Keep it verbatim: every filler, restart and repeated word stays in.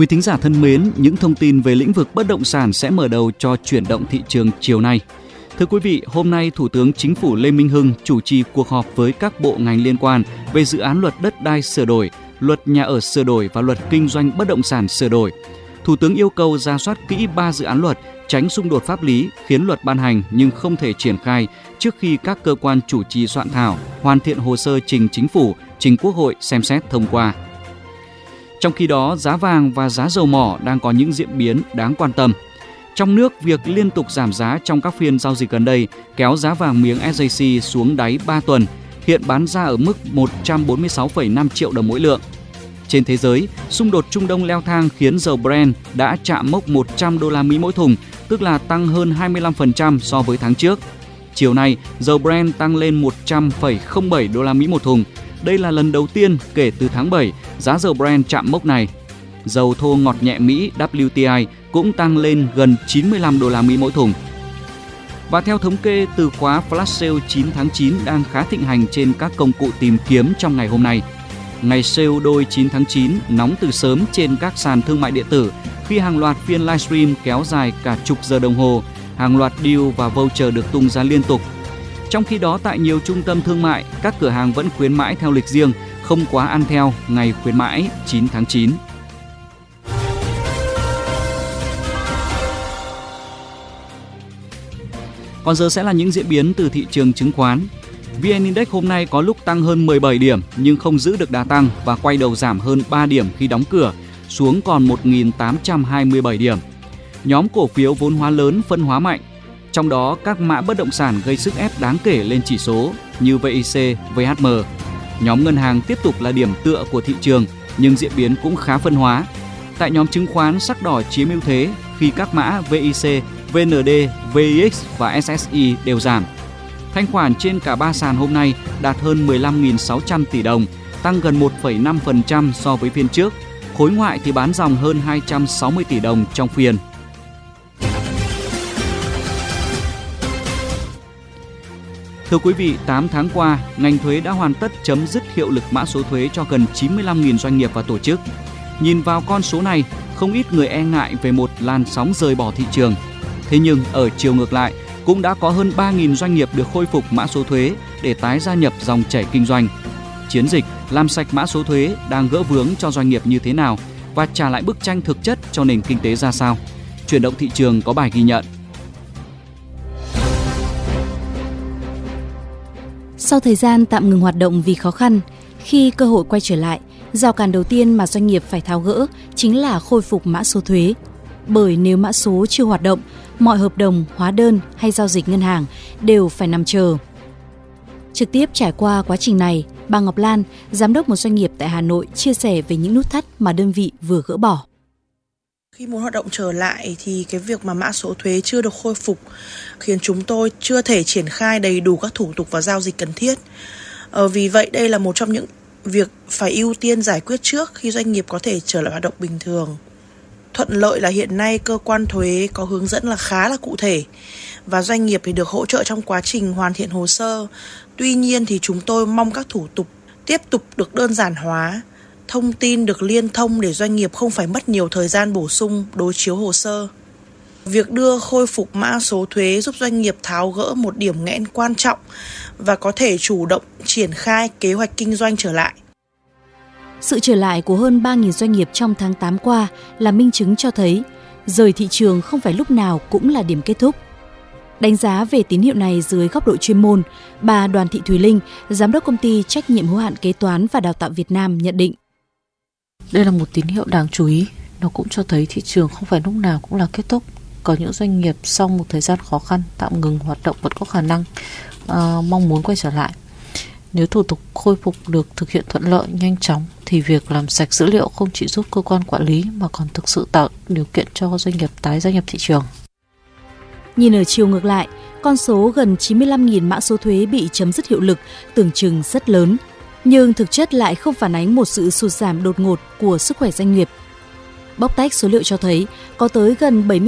Quý thính giả thân mến, những thông tin về lĩnh vực bất động sản sẽ mở đầu cho chuyển động thị trường chiều nay. Thưa quý vị, hôm nay Thủ tướng Chính phủ Lê Minh Hưng chủ trì cuộc họp với các bộ ngành liên quan về dự án luật đất đai sửa đổi, luật nhà ở sửa đổi và luật kinh doanh bất động sản sửa đổi. Thủ tướng yêu cầu rà soát kỹ ba dự án luật, tránh xung đột pháp lý khiến luật ban hành nhưng không thể triển khai trước khi các cơ quan chủ trì soạn thảo hoàn thiện hồ sơ trình Chính phủ, trình Quốc hội xem xét thông qua. Trong khi đó, giá vàng và giá dầu mỏ đang có những diễn biến đáng quan tâm. Trong nước, việc liên tục giảm giá trong các phiên giao dịch gần đây kéo giá vàng miếng ét gi xê xuống đáy ba tuần, hiện bán ra ở mức một trăm bốn mươi sáu phẩy năm triệu đồng mỗi lượng. Trên thế giới, xung đột Trung Đông leo thang khiến dầu Brent đã chạm mốc một trăm đô la Mỹ mỗi thùng, tức là tăng hơn hai mươi lăm phần trăm so với tháng trước. Chiều nay, dầu Brent tăng lên một trăm phẩy không bảy đô la Mỹ một thùng. Đây là lần đầu tiên kể từ tháng bảy giá dầu Brent chạm mốc này. Dầu thô ngọt nhẹ Mỹ W T I cũng tăng lên gần chín mươi lăm đô la Mỹ mỗi thùng. Và theo thống kê, từ khóa Flash Sale chín tháng chín đang khá thịnh hành trên các công cụ tìm kiếm trong ngày hôm nay. Ngày sale đôi chín tháng chín nóng từ sớm trên các sàn thương mại điện tử khi hàng loạt phiên livestream kéo dài cả chục giờ đồng hồ, hàng loạt deal và voucher được tung ra liên tục. Trong khi đó, tại nhiều trung tâm thương mại, các cửa hàng vẫn khuyến mãi theo lịch riêng, không quá ăn theo ngày khuyến mãi chín tháng chín. Còn giờ sẽ là những diễn biến từ thị trường chứng khoán. vê en Index hôm nay có lúc tăng hơn mười bảy điểm nhưng không giữ được đà tăng và quay đầu giảm hơn ba điểm khi đóng cửa, xuống còn một nghìn tám trăm hai mươi bảy điểm. Nhóm cổ phiếu vốn hóa lớn phân hóa mạnh, trong đó các mã bất động sản gây sức ép đáng kể lên chỉ số như vê i xê, vê hát em. Nhóm ngân hàng tiếp tục là điểm tựa của thị trường nhưng diễn biến cũng khá phân hóa. Tại nhóm chứng khoán, sắc đỏ chiếm ưu thế khi các mã vê i xê, vê en đê, vê i ích và ét ét i đều giảm. Thanh khoản trên cả ba sàn hôm nay đạt hơn mười lăm nghìn sáu trăm tỷ đồng, tăng gần một phẩy năm phần trăm so với phiên trước. Khối ngoại thì bán dòng hơn hai trăm sáu mươi tỷ đồng trong phiên. Thưa quý vị, tám tháng qua, ngành thuế đã hoàn tất chấm dứt hiệu lực mã số thuế cho gần chín mươi lăm nghìn doanh nghiệp và tổ chức. Nhìn vào con số này, không ít người e ngại về một làn sóng rời bỏ thị trường. Thế nhưng ở chiều ngược lại, cũng đã có hơn ba nghìn doanh nghiệp được khôi phục mã số thuế để tái gia nhập dòng chảy kinh doanh. Chiến dịch làm sạch mã số thuế đang gỡ vướng cho doanh nghiệp như thế nào và trả lại bức tranh thực chất cho nền kinh tế ra sao? Chuyển động thị trường có bài ghi nhận. Sau thời gian tạm ngừng hoạt động vì khó khăn, khi cơ hội quay trở lại, rào cản đầu tiên mà doanh nghiệp phải tháo gỡ chính là khôi phục mã số thuế. Bởi nếu mã số chưa hoạt động, mọi hợp đồng, hóa đơn hay giao dịch ngân hàng đều phải nằm chờ. Trực tiếp trải qua quá trình này, bà Ngọc Lan, giám đốc một doanh nghiệp tại Hà Nội, chia sẻ về những nút thắt mà đơn vị vừa gỡ bỏ. Khi muốn hoạt động trở lại thì cái việc mà mã số thuế chưa được khôi phục khiến chúng tôi chưa thể triển khai đầy đủ các thủ tục và giao dịch cần thiết. Ờ, vì vậy đây là một trong những việc phải ưu tiên giải quyết trước khi doanh nghiệp có thể trở lại hoạt động bình thường. Thuận lợi là hiện nay cơ quan thuế có hướng dẫn là khá là cụ thể và doanh nghiệp thì được hỗ trợ trong quá trình hoàn thiện hồ sơ. Tuy nhiên thì chúng tôi mong các thủ tục tiếp tục được đơn giản hóa, thông tin được liên thông để doanh nghiệp không phải mất nhiều thời gian bổ sung đối chiếu hồ sơ. Việc đưa khôi phục mã số thuế giúp doanh nghiệp tháo gỡ một điểm nghẽn quan trọng và có thể chủ động triển khai kế hoạch kinh doanh trở lại. Sự trở lại của hơn ba nghìn doanh nghiệp trong tháng tám qua là minh chứng cho thấy rời thị trường không phải lúc nào cũng là điểm kết thúc. Đánh giá về tín hiệu này dưới góc độ chuyên môn, bà Đoàn Thị Thùy Linh, giám đốc công ty trách nhiệm hữu hạn kế toán và đào tạo Việt Nam nhận định. Đây là một tín hiệu đáng chú ý, nó cũng cho thấy thị trường không phải lúc nào cũng là kết thúc. Có những doanh nghiệp sau một thời gian khó khăn tạm ngừng hoạt động vẫn có khả năng uh, mong muốn quay trở lại. Nếu thủ tục khôi phục được thực hiện thuận lợi, nhanh chóng thì việc làm sạch dữ liệu không chỉ giúp cơ quan quản lý mà còn thực sự tạo điều kiện cho doanh nghiệp tái gia nhập thị trường. Nhìn ở chiều ngược lại, con số gần chín mươi lăm nghìn mã số thuế bị chấm dứt hiệu lực tưởng chừng rất lớn, nhưng thực chất lại không phản ánh một sự sụt giảm đột ngột của sức khỏe doanh nghiệp. Bóc tách số liệu cho thấy có tới gần bảy mươi